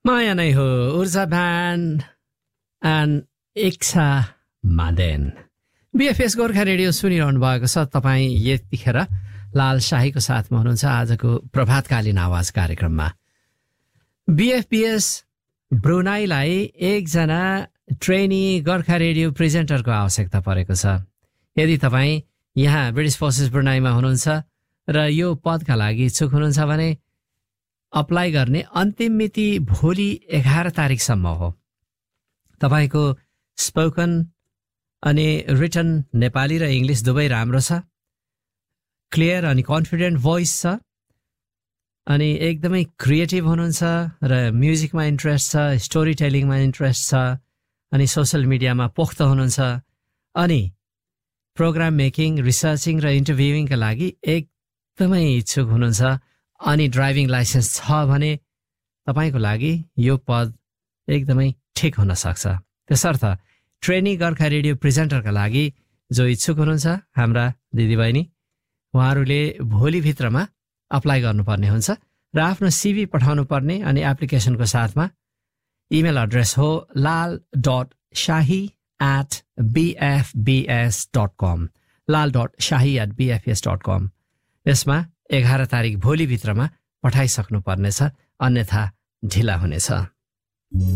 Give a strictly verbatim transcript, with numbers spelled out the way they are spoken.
माया नै हो ऊर्जा ब्यान्ड एन्ड इच्छा मादेन बीएफएस गोर्खा रेडियो सुनिरहनु भएको छ। तपाईँ यतिखेर लाल शाहीको साथमा हुनुहुन्छ आजको प्रभातकालीन आवाज कार्यक्रममा। बीएफपीएस ब्रुनाईलाई एकजना ट्रेनी गोर्खा रेडियो प्रेजेन्टरको आवश्यकता परेको छ। यदि तपाईँ यहाँ ब्रिटिस फोर्सेस ब्रुनाईमा हुनुहुन्छ र यो पदका लागि इच्छुक हुनुहुन्छ भने अप्लाई गर्ने अन्तिम मिति भोलि एघार तारिकसम्म हो। तपाईँको स्पोकन अनि रिटन नेपाली र इङ्ग्लिस दुवै राम्रो छ, क्लियर अनि कन्फिडेन्ट भोइस छ, अनि एकदमै क्रिएटिभ हुनुहुन्छ र म्युजिकमा इन्ट्रेस्ट छ, स्टोरी टेलिङमा इन्ट्रेस्ट छ, अनि सोसल मिडियामा पोख्त हुनुहुन्छ, अनि प्रोग्राम मेकिङ, रिसर्चिङ र इन्टरभ्युइङका लागि एकदमै इच्छुक हुनुहुन्छ, अनि ड्राइभिङ लाइसेन्स छ भने तपाईँको लागि यो पद एकदमै ठिक हुन सक्छ। त्यसर्थ ट्रेनी गोर्खा रेडियो प्रेजेन्टरका लागि जो इच्छुक हुनुहुन्छ हाम्रा दिदीबहिनी, उहाँहरूले भोलिभित्रमा अप्लाई गर्नुपर्ने हुन्छ र आफ्नो सिभी पठाउनु पर्ने। अनि एप्लिकेसनको साथमा इमेल एड्रेस हो लाल डट शाही at बिएफबिएस dot com, Lal dot शाही एट बिएफएस डट कम। यसमा एघार तारिक भोलिभित्रमा पठाइसक्नु पर्नेछ, अन्यथा ढिला हुनेछ।